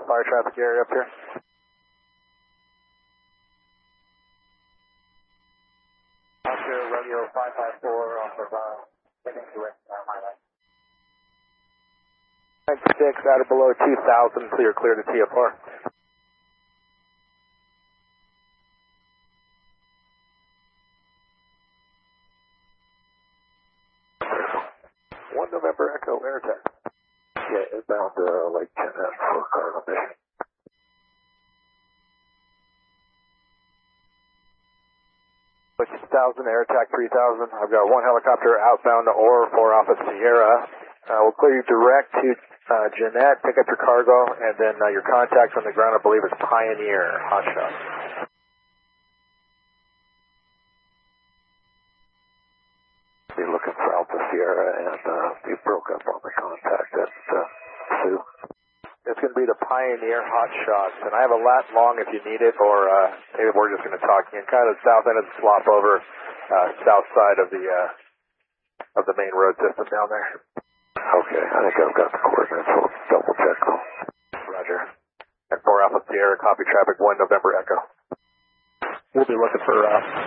fire traffic area up here. Oscar Rodeo 554 off of heading to it, highlight. 96 out of below 2,000 until you're clear to TFR. November Echo Air Attack. Yeah, inbound Lake Jeanette for Cardinal Mission. Which 1,000 Air Attack 3,000. I've got one helicopter outbound to Ore for Alpha Sierra. We'll clear you direct to Jeanette, pick up your cargo, and then your contact on the ground, I believe, is Pioneer Hotshot. Be looking for Alpha Sierra, and we broke up on the contact at Sioux. It's going to be the Pioneer Hot Shots, and I have a lat long if you need it, or maybe we're just going to talk in kind of the south end of the slop over, south side of the main road system down there. Okay, I think I've got the coordinates. We'll double check though. Roger. And 4 Alpha Sierra, copy traffic 1 November Echo. We'll be looking for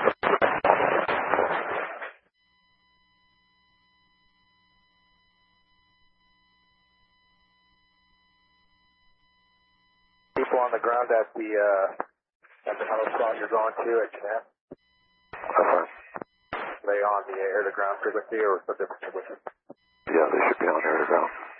people on the ground at the house spot you're going to at Jeanette. They on the air to ground frequency or some different frequency? Yeah, they should be on air to ground.